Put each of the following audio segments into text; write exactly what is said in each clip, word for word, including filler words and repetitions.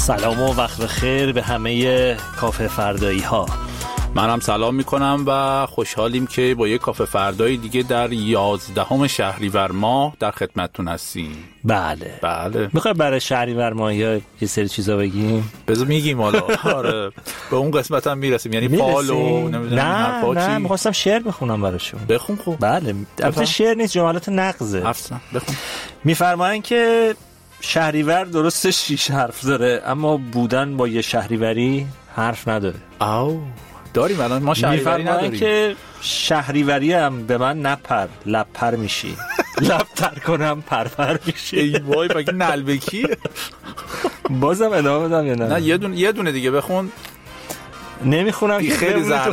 سلام و وقت بخیر به همه کافه فردایی ها. منم سلام میکنم و خوشحالیم که با یک کافه فردایی دیگه در یازدهم شهریور ماه در خدمتتون هستیم. بله بله. میخوای برای شهریور ماه یا یه سری چیزا بگیم؟ بذار میگیم حالا. آره به اون قسمت هم میرسیم، یعنی فال و نمیدونم نه نه میخواستم شعر بخونم براشون. بخون. خوب. بله البته شعر نیست، جملات نقضه. افسان بخون. میفرمایند که شهریور درسته شیش حرف داره اما بودن با یه شهریوری حرف نداره. آو داریم الان ما شهریوری نداریم. که شهریوری هم به من نپر لب پر میشی لب تر کنم پرپر میشی. ای وای مگه نلبکی؟ بازم ادامه بدم یا نه؟ نه یه دونه یه دونه دیگه بخون. نمیخونم که خیلی زرد.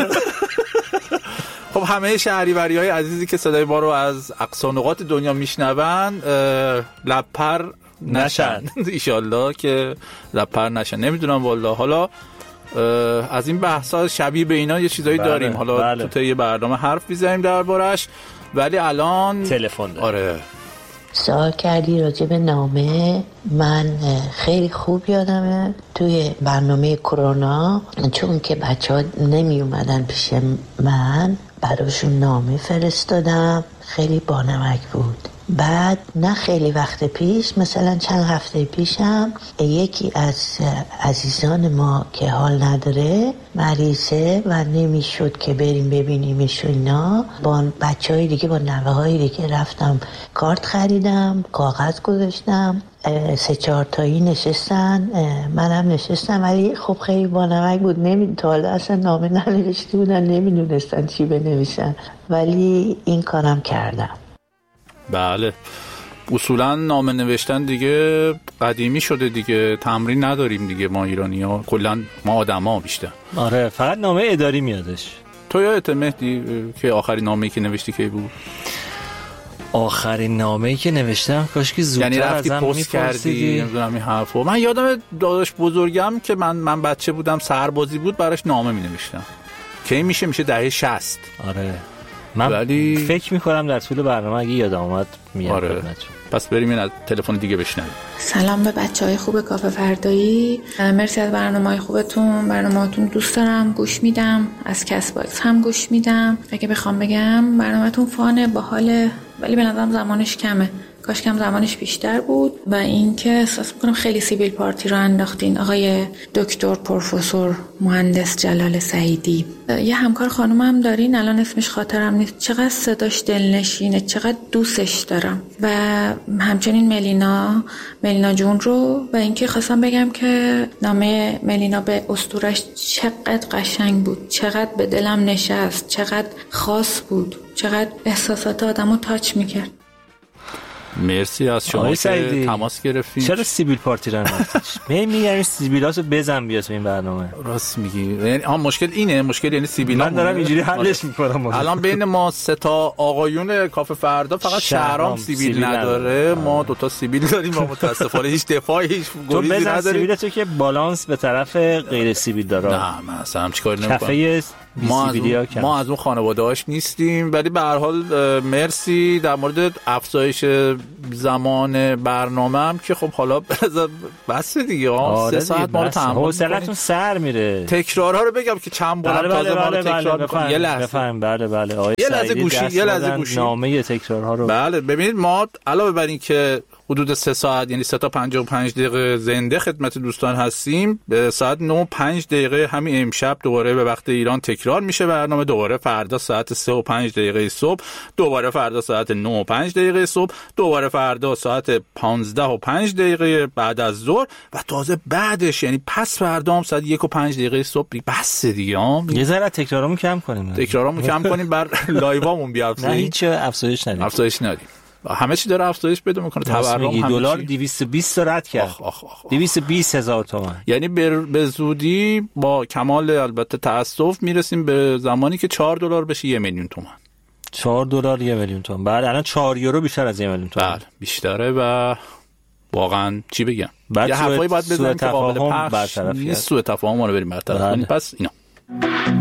خب همه شهریوری‌های عزیزی که صدای ما رو از اقصا نقاط دنیا میشنون لب پر نشن ایشالله که لب پر نشن. نمیدونم والله. حالا از این بحثا شبیه به اینا یه چیزایی بله، داریم حالا بله. تو طی برنامه حرف می‌زنیم دربارش، ولی الان تلفن داریم. آره سوال کردی راجع به نامه. من خیلی خوب یادمه توی برنامه کرونا، چون که بچه ها نمی اومدن پیش من، براشون نامه فرستادم. خیلی بانمک بود. بعد نه خیلی وقت پیش، مثلا چند هفته پیشم، یکی از عزیزان ما که حال نداره، مریضه و نمیشد که بریم ببینیمش و اینا، با بچه های دیگه با نوه های دیگه رفتم کارت خریدم، کاغذ گذاشتم، سه چهار تایی نشستن، منم نشستم. ولی خب خیلی بانمک بود، نمی تا حالا اصلا نامه ننوشته بودن، نمیدونستن چی بنویسن، ولی این کارم کردم. بله اصولا نامه نوشتن دیگه قدیمی شده دیگه، تمرین نداریم دیگه ما ایرانی ها، کلا ما آدم ها بیشتر. آره فقط نامه اداری میادش. تو یادت مهدی که آخرین نامه‌ای که نوشتی کی بود؟ آخرین نامه‌ای که نوشتم کاش که زودتر یعنی رفتی ازم پست کردی نمیدونم این حرفو. من یادم داداش بزرگم که من من بچه بودم سربازی بود، براش نامه می‌نوشتم. کی میشه میشه دهه شصت. آره من ولی فکر میکنم در طول برنامه اگه یادم اومد میاد. آره. پس بریم این از تلفن دیگه بشنویم. سلام به بچهای خوب کافه فردایی، مرسی از برنامه‌های خوبتون. برنامه‌تون دوست دارم، گوش میدم، از کس باکس هم گوش میدم. اگه بخوام بگم برنامه‌تون فانه، باحاله، ولی به نظرم زمانش کمه، کاش کم زمانش بیشتر بود. و اینکه احساس میکنم خیلی سیبیل پارتی رو انداختین. آقای دکتر پروفسور مهندس جلال سعیدی، یه همکار خانومم دارین الان اسمش خاطرم نیست، چقدر صداش دلنشینه، چقدر دوستش دارم. و همچنین ملینا ملینا جون رو. و اینکه خواستم بگم که نامه ملینا به اسطورش چقدر قشنگ بود، چقدر به دلم نشست، چقدر خاص بود، چقدر احساسات آدمو تاچ میکرد. مرسی از شما که تماس گرفتین. چرا سیبیل پارتی رو نرفتیش؟ من میگم سیبیلاشو بزن بیا تو این برنامه. راست میگی. یعنی آ مشکل اینه، مشکل یعنی سیبیلا. من دارم اینجوری حلش میکنم. الان بین ما سه تا آقایون کافه فردا فقط شهرام سیبیل, سیبیل نداره. ما دو تا سیبیل داریم و متاسفانه هیچ دفاعی هیچ گریزی نداریم. تو سیبیل تو که بالانس به طرف غیر سیبیل داره. نه من اصلا چیکار نمیکنم. کفه ما از, اون، ما از اون خانواده‌اش نیستیم. ولی به هر حال مرسی. در مورد افزایش زمان برنامه هم که خب حالا بس دیگه ها سه ساعت ما رو تحمل حوصله‌تون سر میره. تکرارها رو بگم که چند بار بله تازه بله ما رو تکرار بفهم. یه لحظه بفهم. بله بله آقای یه لحظه گوشی یه لحظه گوشی نامه تکرارها رو. بله ببینید ما علاوه بر این که حدود سه ساعت یعنی سه تا پنجاه و پنج دقیقه زنده خدمت دوستان هستیم، به ساعت نه و پنج دقیقه همین امشب دوباره به وقت ایران تکرار میشه برنامه. دوباره فردا ساعت سه و پنج دقیقه صبح، دوباره فردا ساعت نه و پنج دقیقه صبح، دوباره فردا ساعت پانزده و پنج دقیقه بعد از ظهر و تازه بعدش یعنی پس فردا هم ساعت یک و پنج دقیقه صبح. بس دیگه ها یه ذره تکرارامو کم کنیم. تکرارامو کم کنیم بر لایوامون بیافزاییم. نه هیچ افزایش ندیم. افزایش ندیم. همه چی داره افزایش پیدا میکنه. تورم دلار دویست و بیست رد کرد. آخ آخ آخ. دویست و بیست هزار تومان. یعنی به زودی با کمال البته تاسف میرسیم به زمانی که چهار دلار بشه یک میلیون تومان. چهار دلار یک میلیون تومان. بعد الان چهار یورو بیشتر از یک میلیون تومان. بله بیشتره و واقعا چی بگم؟ یه حرفایی باید بزنیم که قابل پخش نیست. سوء تفاهم رو بریم برطرف کنیم. پس اینا